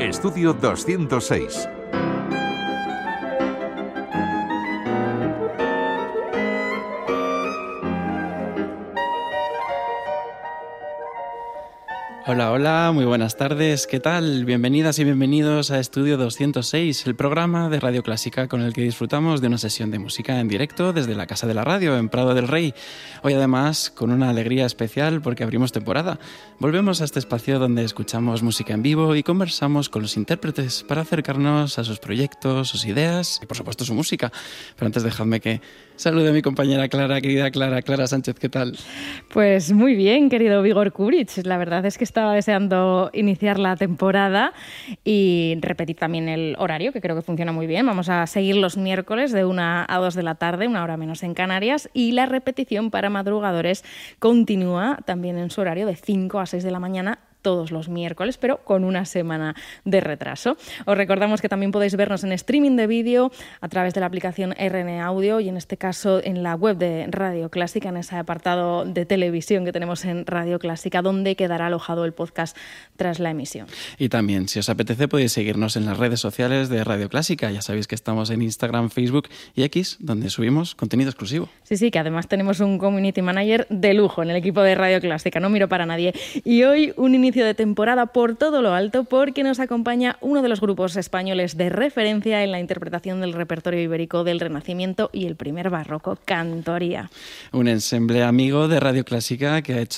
Estudio 206. Hola, hola, muy buenas tardes, ¿qué tal? Bienvenidas y bienvenidos a Estudio 206, el programa de Radio Clásica con el que disfrutamos de una sesión de música en directo desde la Casa de la Radio en Prado del Rey. Hoy además con una alegría especial porque abrimos temporada. Volvemos a este espacio donde escuchamos música en vivo y conversamos con los intérpretes para acercarnos a sus proyectos, sus ideas y por supuesto su música. Pero antes dejadme que salude a mi compañera Clara, querida Clara Sánchez, ¿qué tal? Pues muy bien, querido Vigor Kuric. La verdad es que estaba deseando iniciar la temporada y repetir también el horario, que creo que funciona muy bien. Vamos a seguir los miércoles de 1 a 2 de la tarde, 1 hora menos en Canarias, y la repetición para madrugadores continúa también en su horario de 5 a 6 de la mañana todos los miércoles, pero con una semana de retraso. Os recordamos que también podéis vernos en streaming de vídeo a través de la aplicación RN Audio y en este caso en la web de Radio Clásica, en ese apartado de televisión que tenemos en Radio Clásica, donde quedará alojado el podcast tras la emisión. Y también, si os apetece, podéis seguirnos en las redes sociales de Radio Clásica. Ya sabéis que estamos en Instagram, Facebook y X, donde subimos contenido exclusivo. Sí, que además tenemos un community manager de lujo en el equipo de Radio Clásica, no miro para nadie. Y hoy un inicio de temporada por todo lo alto porque nos acompaña uno de los grupos españoles de referencia en la interpretación del repertorio ibérico del Renacimiento y el primer barroco, Cantoría. Un ensemble amigo de Radio Clásica que ha hecho